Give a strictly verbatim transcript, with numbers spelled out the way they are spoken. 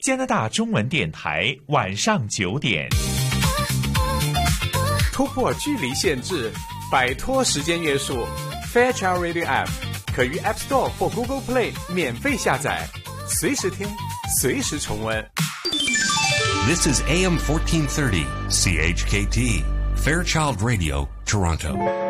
加拿大中文电台晚上九点。 突破距离限制，摆脱时间约束 ，Fairchild Radio App 可于 App Store 或 Google Play 免费下载，随时听，随时重温。 This is A M fourteen thirty, C H K T, Fairchild Radio, Toronto.